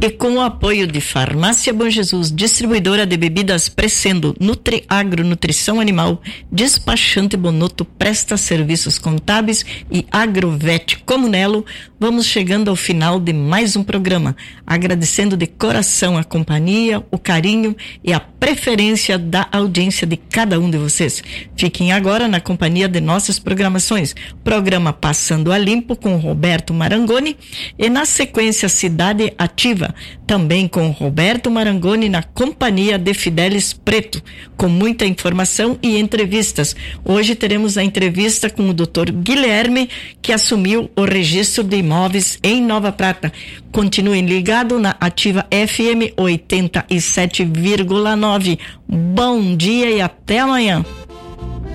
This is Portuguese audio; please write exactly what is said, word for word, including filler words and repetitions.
E com o apoio de Farmácia Bom Jesus, distribuidora de bebidas Precendo, Nutriagro, Nutrição Animal, Despachante Bonotto, presta serviços contábeis e Agrovet Comunelo, vamos chegando ao final de mais um programa, agradecendo de coração a companhia, o carinho e a preferência da audiência de cada um de vocês. Fiquem agora na companhia de nossas programações. Programa Passando a Limpo com Roberto Marangoni e na sequência Cidade Ativa, também com Roberto Marangoni na companhia de Fidelis Preto, com muita informação e entrevistas. Hoje teremos a entrevista com o doutor Guilherme, que assumiu o registro de imóveis em Nova Prata. Continuem ligados na Ativa F M oitenta e sete vírgula nove. Bom dia e até amanhã.